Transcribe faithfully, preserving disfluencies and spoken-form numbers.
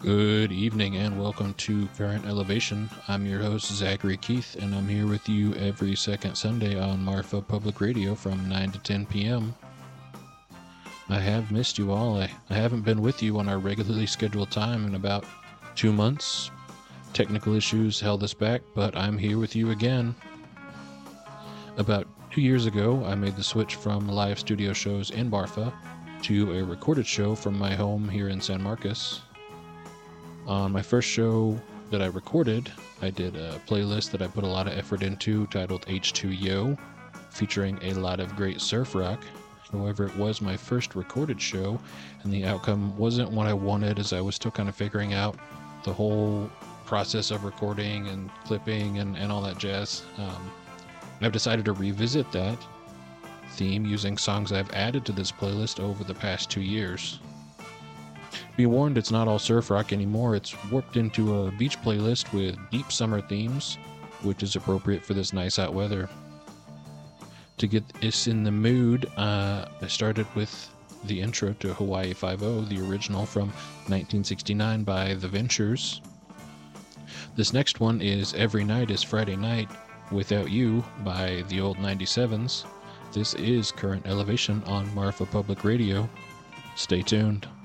Good evening and welcome to Current Elevation. I'm your host, Zachary Keith, and I'm here with you every second Sunday on Marfa Public Radio from nine to ten p.m. I have missed you all. I, I haven't been with you on our regularly scheduled time in about two months. Technical issues held us back, but I'm here with you again. About two years ago, I made the switch from live studio shows in Marfa to a recorded show from my home here in San Marcos. On my first show that I recorded, I did a playlist that I put a lot of effort into titled H two Yo, featuring a lot of great surf rock. However, it was my first recorded show, and the outcome wasn't what I wanted, as I was still kind of figuring out the whole process of recording and clipping and, and all that jazz. Um, I've decided to revisit that theme using songs I've added to this playlist over the past two years. Be warned, it's not all surf rock anymore. It's warped into a beach playlist with deep summer themes, which is appropriate for this nice hot weather. To get us in the mood, uh, I started with the intro to Hawaii Five-O, the original from nineteen sixty-nine by The Ventures. This next one is Every Night is Friday Night Without You by the Old ninety-sevens. This is Current Elevation on Marfa Public Radio. Stay tuned.